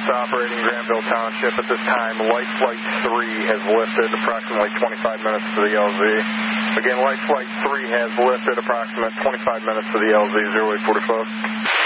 operating Granville Township. At this time, Light Flight 3 has lifted approximately 25 minutes to the LZ. Again, Light Flight 3 has lifted approximately 25 minutes to the LZ, 0845.